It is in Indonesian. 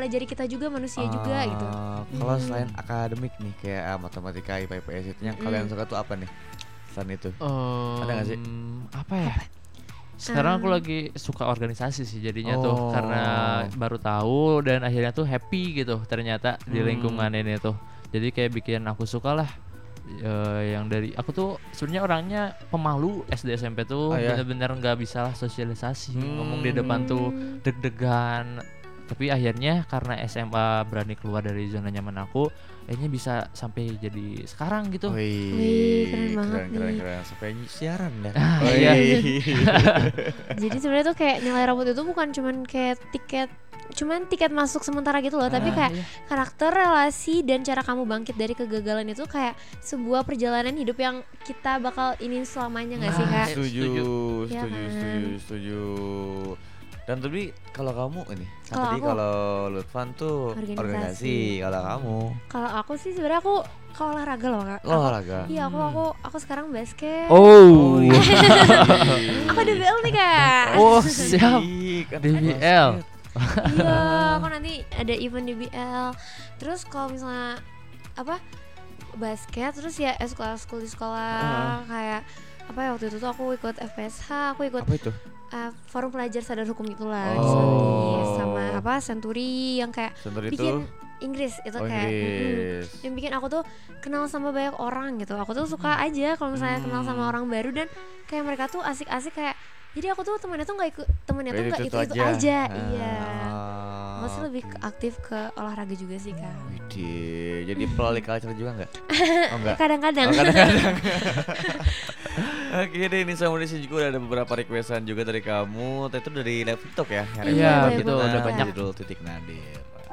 mempelajari kita juga manusia juga gitu. Kalau selain akademik nih kayak matematika, IPA, IPS itu yang kalian suka tuh apa nih? Selain itu. Ada nggak sih? Apa ya? Sekarang aku lagi suka organisasi sih jadinya tuh karena baru tahu dan akhirnya tuh happy gitu ternyata di lingkungan ini tuh. Jadi kayak bikin aku suka lah. Yang dari aku tuh sebenarnya orangnya pemalu SD SMP tuh bener-bener nggak bisa lah sosialisasi ngomong di depan tuh deg-degan. Tapi akhirnya karena SMA berani keluar dari zona nyaman aku, akhirnya bisa sampai jadi sekarang gitu. Wih, keren banget keren. Sampai siaran ya. Iya. Jadi sebenarnya tuh kayak nilai rapot itu bukan cuman kayak tiket masuk sementara gitu loh, tapi kayak karakter, relasi, dan cara kamu bangkit dari kegagalan itu kayak sebuah perjalanan hidup yang kita bakal ini selamanya nggak sih Kak? Setuju. Dan tapi kalau kamu ini, Kalau tadi aku- kalau Lutfan tuh organisasi, kalau kamu Kalau aku sih sebenarnya aku ke olahraga loh Kak. olahraga. Iya aku sekarang basket. Aku DBL nih Kak. Siap. DBL. Iya, aku nanti ada event DBL. Terus kalau misalnya basket, terus ya ekskul di sekolah kayak apa ya, waktu itu tuh aku ikut FPSH, aku ikut Apa itu? forum pelajar sadar hukum itulah sama Century yang kayak Senturi bikin itu Inggris itu kayak Inggris. yang bikin aku tuh kenal sama banyak orang gitu. Aku tuh suka aja kalau misalnya kenal sama orang baru dan kayak mereka tuh asik-asik kayak, jadi aku tuh temennya tuh nggak itu aja. Iya. Aku sih lebih aktif ke olahraga juga sih Kak. Widih, jadi pelatih culture juga nggak? Oh enggak. Kadang-kadang. Kadang-kadang. Oke deh, ini sama di sini juga udah ada beberapa requestan juga dari kamu. Itu dari live TikTok ya? Iya, betul. udah Udah banyak. Judul Titik Nadir.